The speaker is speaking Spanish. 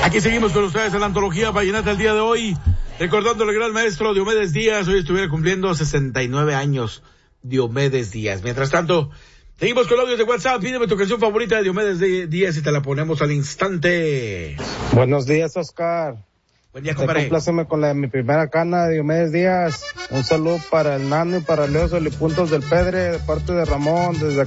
Aquí seguimos con ustedes en la antología vallenata el día de hoy, recordando al gran maestro Diomedes Díaz. Hoy estuviera cumpliendo 69 años Diomedes Díaz. Mientras tanto, seguimos con audios de WhatsApp. Pídeme tu canción favorita de Diomedes Díaz y te la ponemos al instante. Buenos días, Oscar. Buen día, compadre. Compláceme con la de mi primera cana de Diomedes Díaz. Un saludo para el Nano y para Leo Solipuntos del Pedre, de parte de Ramón, desde